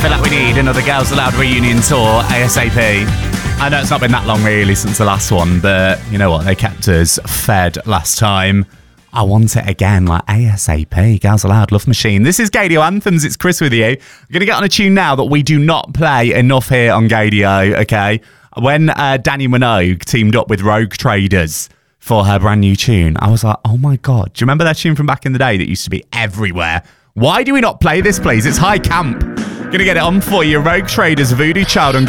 feel like we need another Girls Aloud reunion tour ASAP. I know it's not been that long really since the last one, but you know what? They kept us fed last time. I want it again, like ASAP. Girls Aloud, Love Machine. This is Gaydio Anthems. It's Chris with you. I'm going to get on a tune now that we do not play enough here on Gaydio, okay? When Dannii Minogue teamed up with Rogue Traders for her brand new tune, I was like, oh my God. Do you remember that tune from back in the day that used to be everywhere? Why do we not play this, please? It's high camp. Going to get it on for you. Rogue Traders, Voodoo Child on